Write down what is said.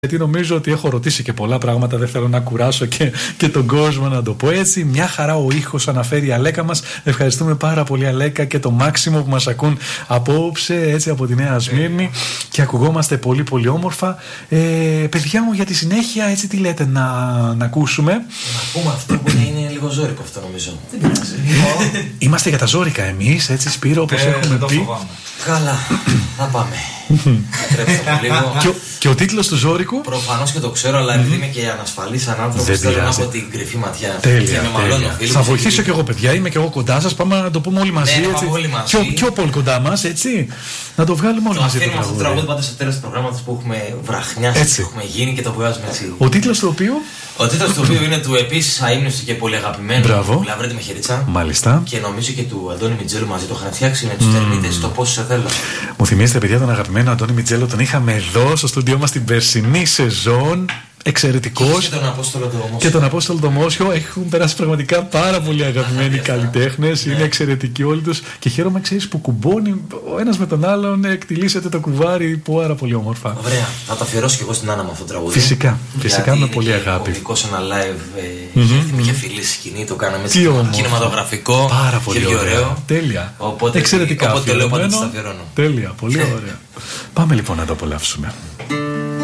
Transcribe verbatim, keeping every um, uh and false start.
Γιατί νομίζω ότι έχω ρωτήσει και πολλά πράγματα, δεν θέλω να κουράσω και, και τον κόσμο, να το πω έτσι. Μια χαρά ο ήχος αναφέρει η Αλέκα μας. Ευχαριστούμε πάρα πολύ, Αλέκα, και το Μάξιμο που μας ακούν απόψε, έτσι, από τη Νέα Σμύρνη, και ακουγόμαστε πολύ πολύ όμορφα. Ε, παιδιά μου, για τη συνέχεια, έτσι, τι λέτε να, να ακούσουμε? Να πούμε αυτό που είναι λίγο ζώρικο αυτό, νομίζω. Δεν πειράζει. Είμαστε για τα ζώρικα εμείς, έτσι, Σπύρο, όπως ε, έχουμε πει. Καλά, θα πάμε. λίγο. Και, και ο τίτλος του ζώρικου? Προφανώς και το ξέρω, αλλά επειδή είμαι και ανασφαλής σαν άνθρωπος, θέλω να έχω την κρυφή ματιά. Τέλεια, τέλεια. Θα βοηθήσω κι εγώ, παιδιά, είμαι κι εγώ κοντά σας. Πάμε να το πούμε όλοι μαζί. Ναι, έτσι. όλοι μαζί. Και, ο, και ο Πολ κοντά μας, έτσι. Να το βγάλουμε όλοι το μαζί. Αφήνουμε αυτό το τραγούδι πάντα στο τέλος του προγράμματος που έχουμε βραχνιάσει, που έχουμε γίνει, και το βγάζουμε έτσι. Ο τίτλος του οποίου? Ο τίτλος του οποίου είναι του επίσης αείμνηστου και πολύ αγαπημένου του Λαβρέντη Μεχερίτσα. Μάλιστα. Και νομίζω και του Αντώνη Μιτζέλου μαζί το είχαν φτιάξει με τους mm. τερμίτες, το Πόσο σε θέλω. Μου θυμίζετε, παιδιά, τον αγαπημένο Αντώνη Μιτζέλο, τον είχαμε εδώ στο στούντιό μας την περσινή σεζόν. Εξαιρετικός. Και τον Απόστολο το Μόσιο. Και τον Απόστολο το Μόσιο. Έχουν περάσει πραγματικά πάρα πολύ αγαπημένοι καλλιτέχνες. Ναι. Είναι εξαιρετικοί όλοι τους. Και χαίρομαι, ξέρεις, που κουμπώνει ο ένας με τον άλλον, εκτιλήσεται το κουβάρι πάρα πολύ όμορφα. Ωραία. Θα το αφιερώσω και εγώ στην Άννα με αυτό το τραγούδι. Φυσικά. Φυσικά, με πολύ αγάπη. Κωμικό σε ένα live. Mm-hmm. Είχε φιλή σκηνή, το κάναμε έτσι. Κινηματογραφικό. Πάρα πολύ ωραίο. ωραίο. Τέλεια. Οπότε, εξαιρετικά. Οπότε το λέω πάντα, το αφιερώνω. Τέλεια. Πολύ ωραία. Πάμε λοιπόν να το απολαύσουμε.